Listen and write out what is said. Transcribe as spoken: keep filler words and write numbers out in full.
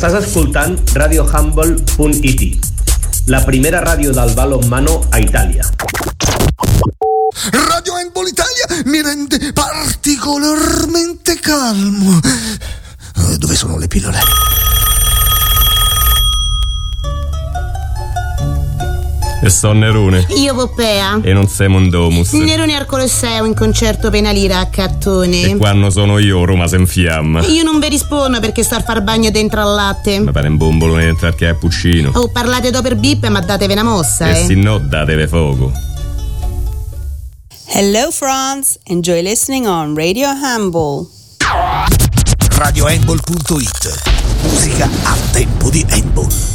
Estàs escoltant radio humble punt it, la primera ràdio del balonmano a Itàlia. Radio Handball Italia mi rende particolarmente calmo. Dove sono le pillole? E sono Nerone. Io Poppea. E non sei Mondomus. Nerone al Colosseo in concerto penalira a Cattone. E quando sono io Roma si infiamma. Io non vi rispondo perché sto a far bagno dentro al latte. Ma pare un bombolone dentro al cappuccino. Oh, parlate dopo per bip ma datevi una mossa, e eh. se no datevi fuoco. Hello France, enjoy listening on Radio Handball. radio handball punto it. Musica a tempo di handball.